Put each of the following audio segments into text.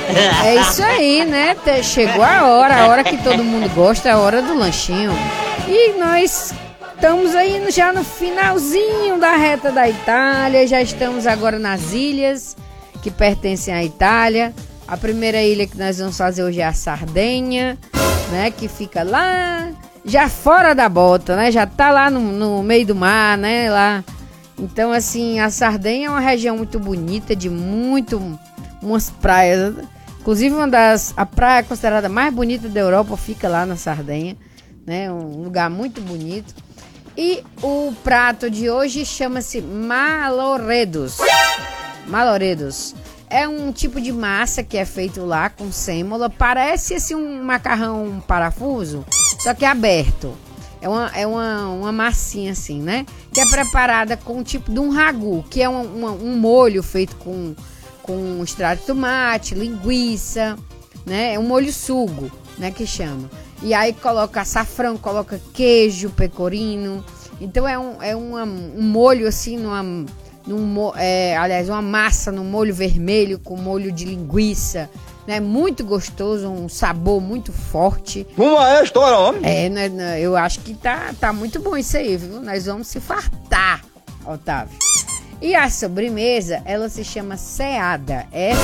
É isso aí, né? Chegou a hora que todo mundo gosta, a hora do lanchinho. E nós estamos aí já no finalzinho da reta da Itália, já estamos agora nas ilhas que pertencem à Itália. A primeira ilha que nós vamos fazer hoje é a Sardenha, né? Que fica lá, já fora da bota, né? Já tá lá no meio do mar, né? Lá. Então, assim, a Sardenha é uma região muito bonita, de umas praias. Inclusive, a praia considerada mais bonita da Europa fica lá na Sardenha, né? Um lugar muito bonito. E o prato de hoje chama-se Maloredos. Maloredos. É um tipo de massa que é feito lá com sêmola. Parece assim um macarrão parafuso, só que aberto. É uma massinha assim, né? Que é preparada com o tipo de um ragu, que é um molho feito com extrato de tomate, linguiça, né? É um molho sugo, né? Que chama. E aí coloca açafrão, coloca queijo pecorino. Então é um molho assim, aliás, uma massa no molho vermelho com molho de linguiça, né? Muito gostoso, um sabor muito forte. Uma história, homem. Né, eu acho que tá muito bom isso aí, viu? Nós vamos se fartar, Otávio. E a sobremesa, ela se chama Seada,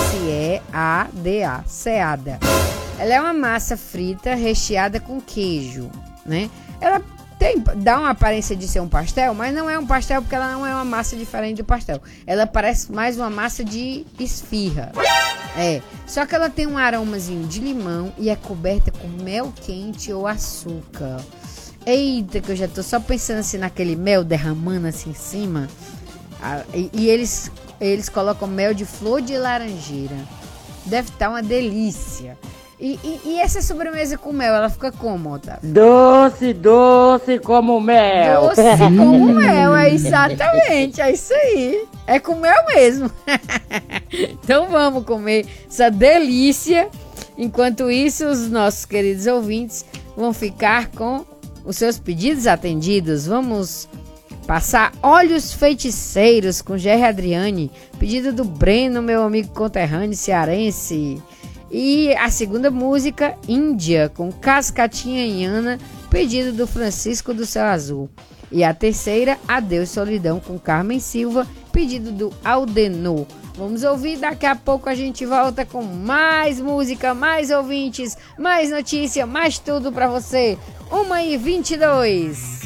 S-E-A-D-A, Seada. Ela é uma massa frita recheada com queijo, né? Ela dá uma aparência de ser um pastel, mas não é um pastel porque ela não é uma massa diferente do pastel. Ela parece mais uma massa de esfirra. Só que ela tem um aromazinho de limão e é coberta com mel quente ou açúcar. Eita, que eu já tô só pensando assim naquele mel derramando assim em cima. E eles colocam mel de flor de laranjeira. Deve estar uma delícia. E essa sobremesa com mel, ela fica como, Otávio? Doce como mel. Doce como mel, exatamente, é isso aí. É com mel mesmo. Então vamos comer essa delícia. Enquanto isso, os nossos queridos ouvintes vão ficar com os seus pedidos atendidos. Vamos passar Olhos Feiticeiros com Gerry Adriane, pedido do Breno, meu amigo conterrâneo cearense. E a segunda música, Índia, com Cascatinha e Ana, pedido do Francisco do Céu Azul. E a terceira, Adeus Solidão, com Carmen Silva, pedido do Aldenor. Vamos ouvir, daqui a pouco a gente volta com mais música, mais ouvintes, mais notícia, mais tudo pra você. 1h22.